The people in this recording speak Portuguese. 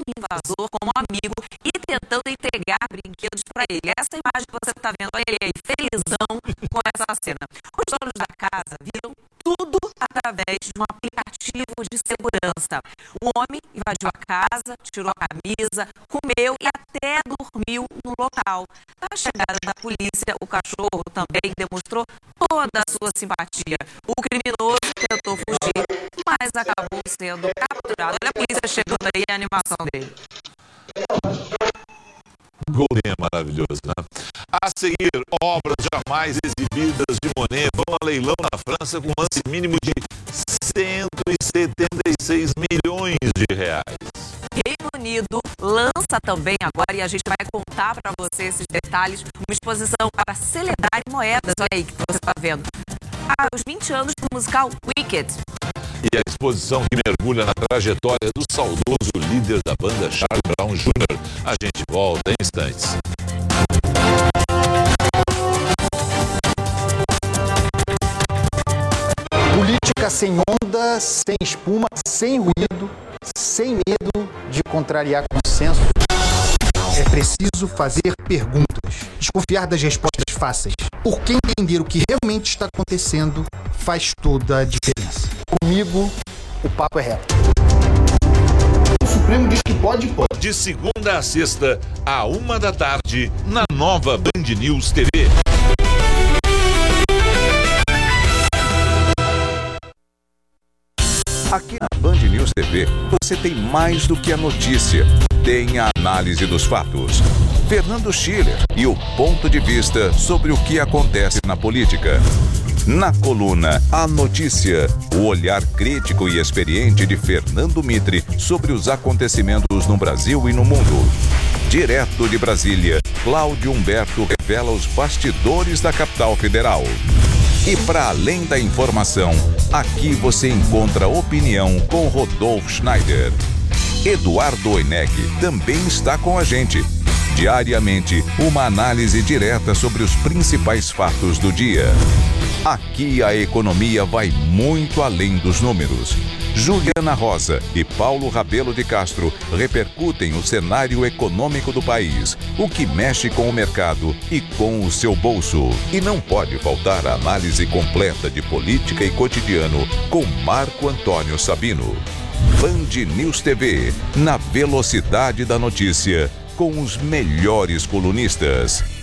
invasor como amigo e tentando entregar brinquedos para ele. Essa imagem que você está vendo, olha ele aí, felizão com essa cena. Os donos da casa viram tudo através de um aplicativo de segurança. O homem invadiu a casa, tirou a camisa, comeu e até dormiu no local. Na chegada da polícia, o cachorro também demonstrou toda a sua simpatia. O criminoso tentou fugir, mas acabou sendo capturado. Olha a polícia chegando aí, a animação dele. Golden é maravilhoso, né? A seguir, obras jamais exibidas de Monet vão a leilão na França com lance mínimo de 176 milhões de reais. Reino Unido lança também agora, e a gente vai contar para você esses detalhes, uma exposição para celebrar moedas. Olha aí que você está vendo. Os 20 anos do musical Wicked. E a exposição que mergulha na trajetória do saudoso líder da banda Charlie Brown Jr. A gente volta em instantes. Política sem onda, sem espuma, sem ruído, sem medo de contrariar consenso. É preciso fazer perguntas, desconfiar das respostas fáceis, porque entender o que realmente está acontecendo faz toda a diferença. Comigo, o papo é reto. O Supremo diz que pode. De segunda a sexta, à 13h, na nova Band News TV. Aqui na Band News TV, você tem mais do que a notícia. Tem a análise dos fatos. Fernando Schiller e o ponto de vista sobre o que acontece na política. Na coluna A Notícia, o olhar crítico e experiente de Fernando Mitre sobre os acontecimentos no Brasil e no mundo. Direto de Brasília, Cláudio Humberto revela os bastidores da capital federal. E para além da informação, aqui você encontra opinião com Rodolfo Schneider. Eduardo Oineg também está com a gente. Diariamente, uma análise direta sobre os principais fatos do dia. Aqui a economia vai muito além dos números. Juliana Rosa e Paulo Rabelo de Castro repercutem o cenário econômico do país, o que mexe com o mercado e com o seu bolso. E não pode faltar a análise completa de política e cotidiano com Marco Antônio Sabino. Band News TV, na velocidade da notícia, com os melhores colunistas.